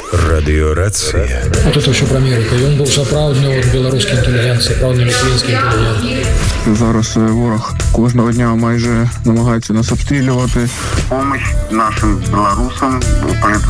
Радиорация. Вот это все про Америку. І він був сапраўдны беларускі інтэлігент, сапраўдны літвінскі інтэлігент. Зараз ворог кожного дня майже намагається нас обстрілювати. Помощь нашим белорусам,